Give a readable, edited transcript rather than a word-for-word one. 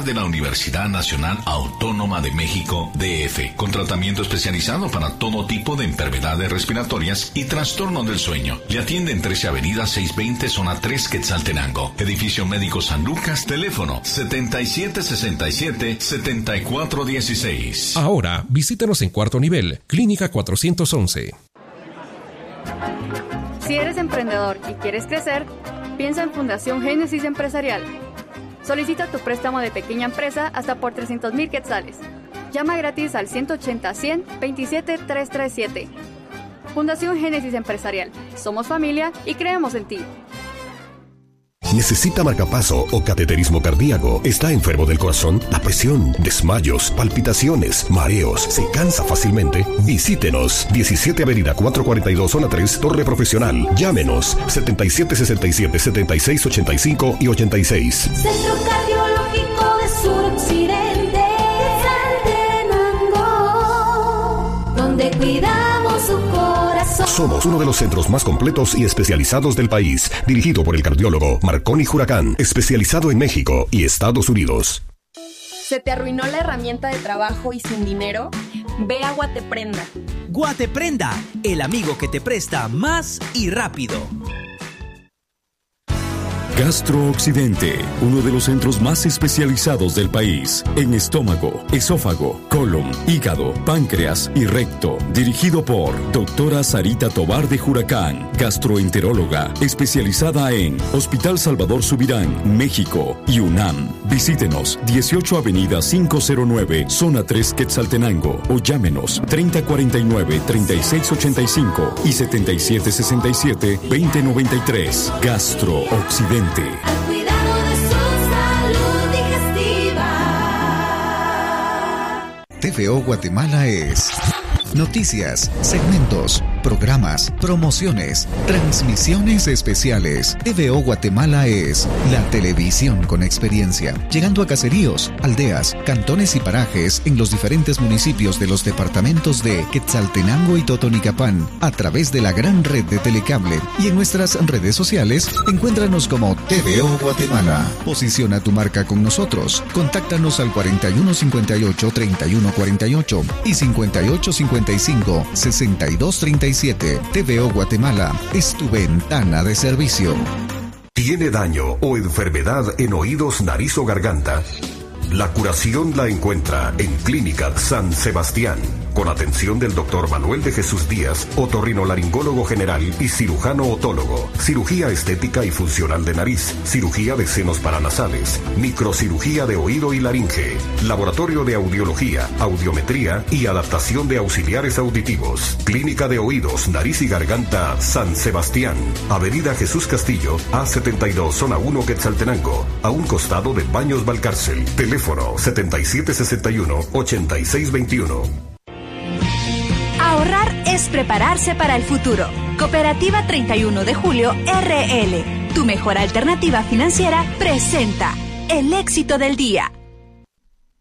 Clínica de la Universidad Nacional Autónoma de México, DF, con tratamiento especializado para todo tipo de enfermedades respiratorias y trastorno del sueño. Le atiende en 13 Avenida 620, Zona 3, Quetzaltenango. Edificio Médico San Lucas, teléfono 7767-7416. Ahora, visítanos en cuarto nivel, Clínica 411. Si eres emprendedor y quieres crecer, piensa en Fundación Génesis Empresarial. Solicita tu préstamo de pequeña empresa hasta por 300,000 quetzales. Llama gratis al 180-100-27-337. Fundación Génesis Empresarial. Somos familia y creemos en ti. ¿Necesita marcapaso o cateterismo cardíaco? ¿Está enfermo del corazón? ¿La presión? ¿Desmayos? ¿Palpitaciones? ¿Mareos? ¿Se cansa fácilmente? Visítenos. 17 Avenida 442, Zona 3, Torre Profesional. Llámenos. 7767-7685 y 86. Centro Cardiológico de Suroccidente, Quetzaltenango, donde cuidamos su corazón. Somos uno de los centros más completos y especializados del país, dirigido por el cardiólogo Marconi Huracán, especializado en México y Estados Unidos. ¿Se te arruinó la herramienta de trabajo y sin dinero? Ve a Guateprenda. Guateprenda, el amigo que te presta más y rápido. Gastro Occidente, uno de los centros más especializados del país en estómago, esófago, colon, hígado, páncreas y recto. Dirigido por doctora Sarita Tobar de Huracán, gastroenteróloga, especializada en Hospital Salvador Subirán, México y UNAM. Visítenos 18 Avenida 509, Zona 3, Quetzaltenango, o llámenos 3049-3685 y 7767-2093. Gastro Occidente. Al cuidado de su salud digestiva. TVO Guatemala es noticias, segmentos, programas, promociones, transmisiones especiales. TVO Guatemala es la televisión con experiencia, llegando a caseríos, aldeas, cantones y parajes en los diferentes municipios de los departamentos de Quetzaltenango y Totonicapán, a través de la gran red de Telecable. Y en nuestras redes sociales, encuéntranos como TVO Guatemala. Posiciona tu marca con nosotros. Contáctanos al 4158-3148 y 5855-6237. TVO Guatemala es tu ventana de servicio. ¿Tiene daño o enfermedad en oídos, nariz o garganta? La curación la encuentra en Clínica San Sebastián, con atención del Dr. Manuel de Jesús Díaz, otorrinolaringólogo general y cirujano otólogo, cirugía estética y funcional de nariz, cirugía de senos paranasales, microcirugía de oído y laringe, laboratorio de audiología, audiometría y adaptación de auxiliares auditivos. Clínica de Oídos, Nariz y Garganta San Sebastián, Avenida Jesús Castillo, A72, Zona 1, Quetzaltenango, a un costado de Baños Valcárcel. Teléfono 7761-8621. Ahorrar es prepararse para el futuro. Cooperativa 31 de Julio RL, tu mejor alternativa financiera, presenta el éxito del día.